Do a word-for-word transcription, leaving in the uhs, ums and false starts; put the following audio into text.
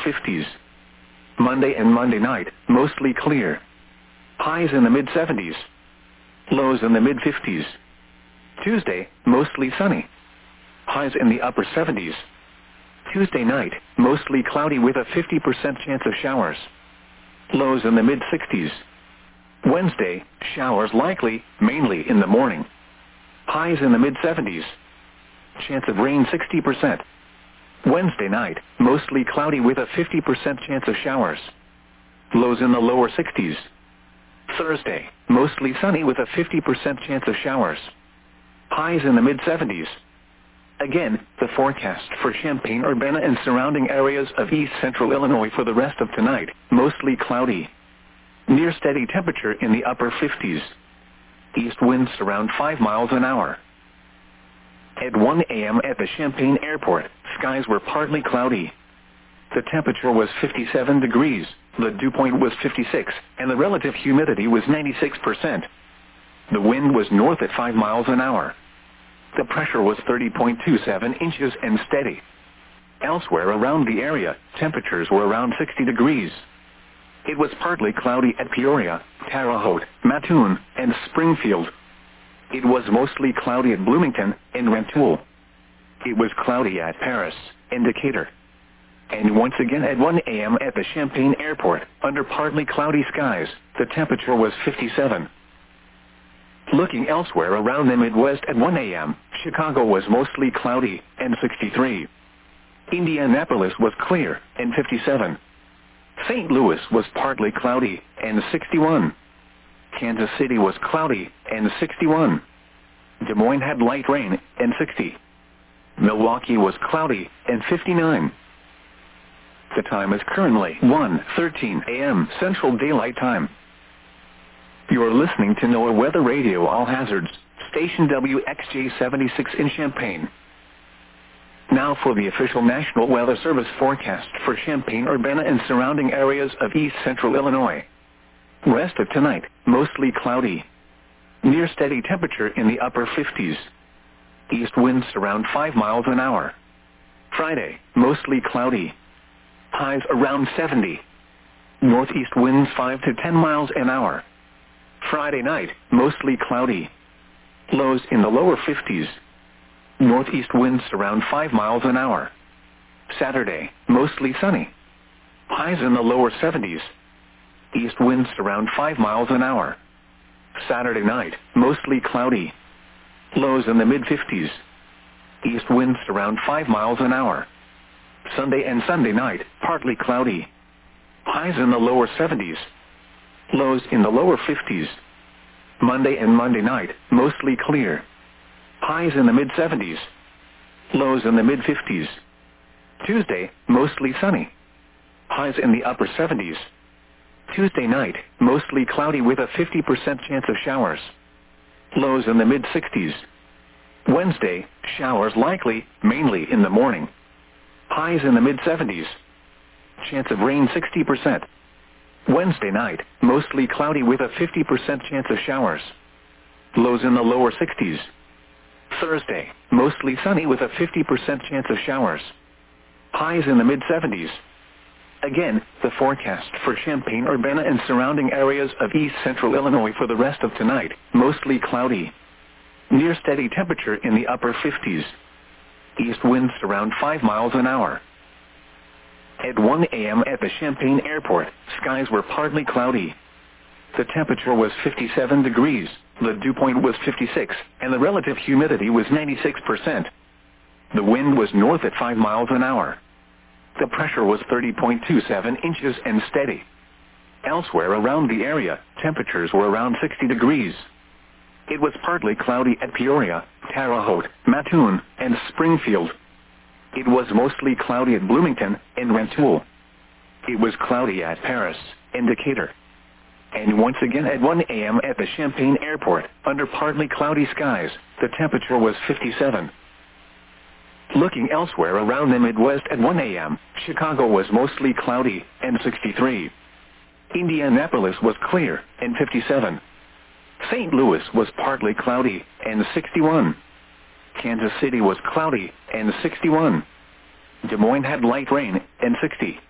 fifties. Monday and Monday night, mostly clear. Highs in the mid seventies. Lows in the mid fifties. Tuesday, mostly sunny. Highs in the upper seventies. Tuesday night, mostly cloudy with a fifty percent chance of showers. Lows in the mid sixties. Wednesday, showers likely, mainly in the morning. Highs in the mid seventies. Chance of rain sixty percent. Wednesday night, mostly cloudy with a fifty percent chance of showers. Lows in the lower sixties. Thursday, mostly sunny with a fifty percent chance of showers. Highs in the mid seventies. Again, the forecast for Champaign-Urbana and surrounding areas of east central Illinois for the rest of tonight, mostly cloudy. Near steady temperature in the upper fifties. East winds around five miles an hour. At one a m at the Champaign Airport, skies were partly cloudy. The temperature was fifty-seven degrees, the dew point was fifty-six, and the relative humidity was ninety-six percent. The wind was north at five miles an hour. The pressure was thirty point two seven inches and steady. Elsewhere around the area, temperatures were around sixty degrees. It was partly cloudy at Peoria, Terre Haute, Mattoon, and Springfield. It was mostly cloudy at Bloomington and Rantoul. It was cloudy at Paris and Decatur. And once again at one a m at the Champaign Airport, under partly cloudy skies, the temperature was fifty-seven. Looking elsewhere around the Midwest at one a m, Chicago was mostly cloudy and sixty-three. Indianapolis was clear and fifty-seven. Saint Louis was partly cloudy and sixty-one. Kansas City was cloudy and sixty-one. Des Moines had light rain and sixty. Milwaukee was cloudy and fifty-nine. The time is currently one thirteen a m Central Daylight Time. You are listening to NOAA Weather Radio All Hazards, station W X J seventy-six in Champaign. Now for the official National Weather Service forecast for Champaign-Urbana and surrounding areas of east central Illinois. Rest of tonight, mostly cloudy. Near steady temperature in the upper fifties. East winds around five miles an hour. Friday, mostly cloudy. Highs around seventy. Northeast winds five to ten miles an hour. Friday night, mostly cloudy. Lows in the lower fifties. Northeast winds around five miles an hour. Saturday, mostly sunny. Highs in the lower seventies. East winds around five miles an hour. Saturday night, mostly cloudy. Lows in the mid fifties. East winds around five miles an hour. Sunday and Sunday night, partly cloudy. Highs in the lower seventies. Lows in the lower fifties. Monday and Monday night, mostly clear. Highs in the mid seventies. Lows in the mid fifties. Tuesday, mostly sunny. Highs in the upper seventies. Tuesday night, mostly cloudy with a fifty percent chance of showers. Lows in the mid sixties. Wednesday, showers likely, mainly in the morning. Highs in the mid seventies. Chance of rain sixty percent. Wednesday night, mostly cloudy with a fifty percent chance of showers. Lows in the lower sixties. Thursday, mostly sunny with a fifty percent chance of showers. Highs in the mid seventies. Again, the forecast for Champaign-Urbana and surrounding areas of east central Illinois for the rest of tonight, mostly cloudy. Near steady temperature in the upper fifties. East winds around five miles an hour. At one a m at the Champaign Airport, skies were partly cloudy. The temperature was fifty-seven degrees, the dew point was fifty-six, and the relative humidity was ninety-six percent. The wind was north at five miles an hour. The pressure was thirty point two seven inches and steady. Elsewhere around the area, temperatures were around sixty degrees. It was partly cloudy at Peoria, Terre Haute, Mattoon, and Springfield. It was mostly cloudy at Bloomington and Rantoul. It was cloudy at Paris and Decatur. And once again at one a m at the Champaign Airport, under partly cloudy skies, the temperature was fifty-seven. Looking elsewhere around the Midwest at one a m, Chicago was mostly cloudy and sixty-three. Indianapolis was clear and fifty-seven. Saint Louis was partly cloudy and sixty-one. Kansas City was cloudy and sixty-one. Des Moines had light rain and sixty.